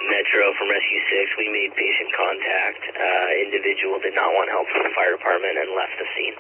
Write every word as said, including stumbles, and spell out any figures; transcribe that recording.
Metro from Rescue six, we made patient contact. Uh, individual did not want help from the fire department and left the scene.